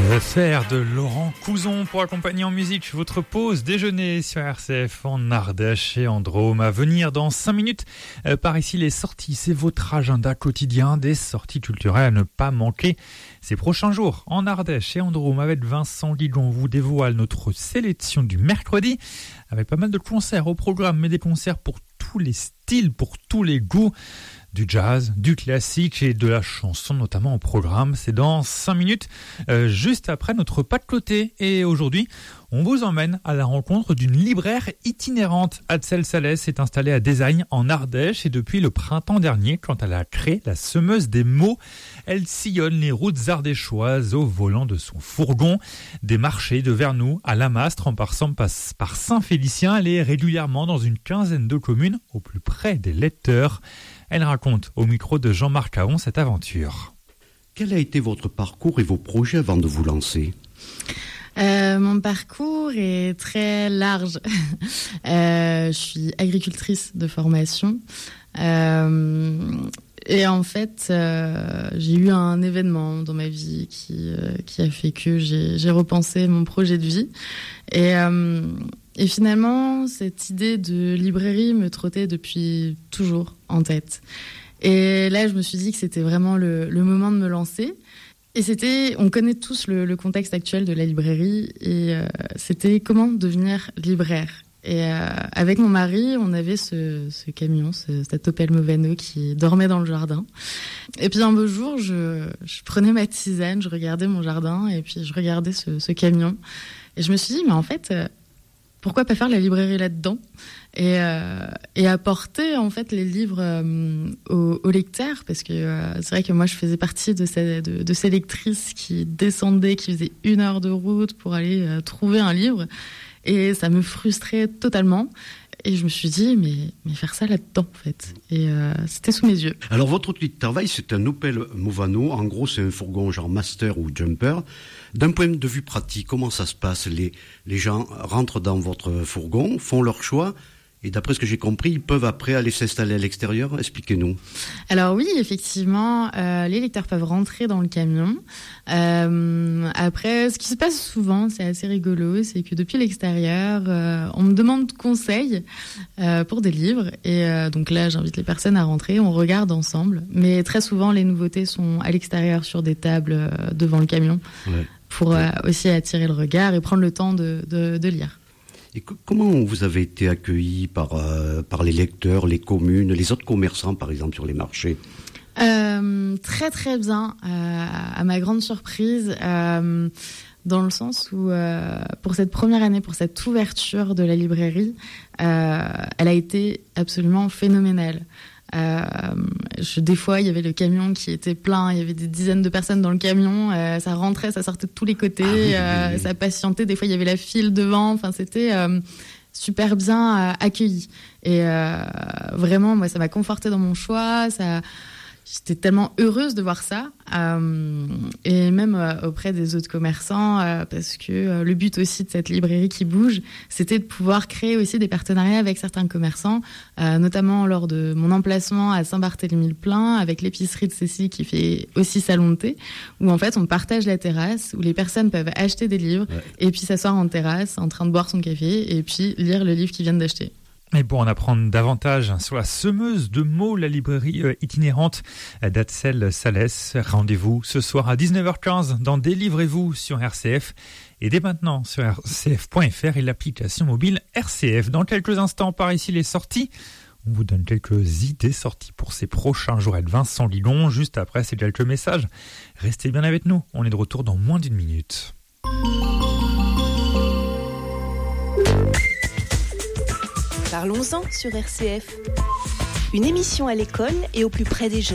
Faire de Laurent Couzon pour accompagner en musique votre pause déjeuner sur RCF en Ardèche et en Drôme. À venir dans 5 minutes, par ici les sorties, c'est votre agenda quotidien des sorties culturelles à ne pas manquer ces prochains jours. En Ardèche et en Drôme, avec Vincent Guigon, on vous dévoile notre sélection du mercredi avec pas mal de concerts au programme, mais des concerts pour tous les styles, pour tous les goûts. Du jazz, du classique et de la chanson notamment au programme. C'est dans 5 minutes, juste après notre pas de côté. Et aujourd'hui, on vous emmène à la rencontre d'une libraire itinérante. Adsel Salès est installée à Désagne en Ardèche et depuis le printemps dernier, quand elle a créé la semeuse des mots, elle sillonne les routes ardéchoises au volant de son fourgon. Des marchés de Vernoux à Lamastre en passant par Saint-Félicien, elle est régulièrement dans une quinzaine de communes au plus près des lecteurs. Elle raconte au micro de Jean-Marc Aon cette aventure. Quel a été votre parcours et vos projets avant de vous lancer ? Mon parcours est très large. Je suis agricultrice de formation. Et en fait, j'ai eu un événement dans ma vie qui a fait que j'ai repensé mon projet de vie. Et finalement, cette idée de librairie me trottait depuis toujours en tête. Et là, je me suis dit que c'était vraiment le moment de me lancer. Et on connaît tous le contexte actuel de la librairie. Et c'était comment devenir libraire. Et avec mon mari, on avait ce camion, cette Opel Movano qui dormait dans le jardin. Et puis un beau jour, je prenais ma tisane, je regardais mon jardin et puis je regardais ce camion. Et je me suis dit, mais en fait, pourquoi pas faire la librairie là-dedans et apporter en fait les livres aux lecteurs, parce que c'est vrai que moi je faisais partie de ces lectrices qui descendaient, qui faisaient 1 heure de route pour aller trouver un livre. Et ça me frustrait totalement. Et je me suis dit, mais faire ça là-dedans, en fait. Et c'était sous mes yeux. Alors, votre outil de travail, c'est un Opel Movano. En gros, c'est un fourgon genre Master ou Jumper. D'un point de vue pratique, comment ça se passe ? Les gens rentrent dans votre fourgon, font leur choix. Et d'après ce que j'ai compris, ils peuvent après aller s'installer à l'extérieur. Expliquez-nous. Alors oui, effectivement, les lecteurs peuvent rentrer dans le camion. Après, ce qui se passe souvent, c'est assez rigolo, c'est que depuis l'extérieur, on me demande conseil pour des livres. Et donc là, j'invite les personnes à rentrer, on regarde ensemble. Mais très souvent, les nouveautés sont à l'extérieur sur des tables devant le camion pour aussi attirer le regard et prendre le temps de lire. Et comment vous avez été accueillis par les lecteurs, les communes, les autres commerçants, par exemple, sur les marchés ? Très très bien, à ma grande surprise, dans le sens où pour cette première année, pour cette ouverture de la librairie, elle a été absolument phénoménale. Des fois, il y avait le camion qui était plein, il y avait des dizaines de personnes dans le camion, ça rentrait, ça sortait de tous les côtés, ça patientait, des fois il y avait la file devant, enfin c'était super bien accueilli. Et vraiment, moi ça m'a conforté dans mon choix, j'étais tellement heureuse de voir ça, et même auprès des autres commerçants, parce que le but aussi de cette librairie qui bouge, c'était de pouvoir créer aussi des partenariats avec certains commerçants, notamment lors de mon emplacement à Saint-Barthélemy-le-Plain, avec l'épicerie de Cécile qui fait aussi salon de thé, où en fait on partage la terrasse, où les personnes peuvent acheter des livres, et puis s'asseoir en terrasse, en train de boire son café, et puis lire le livre qu'ils viennent d'acheter. Et pour en apprendre davantage sur la semeuse de mots, la librairie itinérante d'Adsel Salès, rendez-vous ce soir à 19h15 dans Délivrez-vous sur RCF et dès maintenant sur rcf.fr et l'application mobile RCF. Dans quelques instants, par ici les sorties. On vous donne quelques idées sorties pour ces prochains jours avec Vincent Guigon. Juste après ces quelques messages, restez bien avec nous. On est de retour dans moins d'1 minute. Parlons-en sur RCF. Une émission à l'école et au plus près des jeunes.